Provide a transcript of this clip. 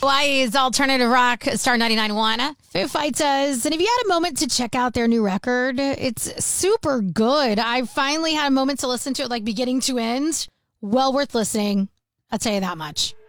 Hawaii's alternative rock, Star 99.1. Foo Fighters. And if you had a moment to check out their new record, it's super good. I finally had a moment to listen to it, like beginning to end. Well worth listening. I'll tell you that much.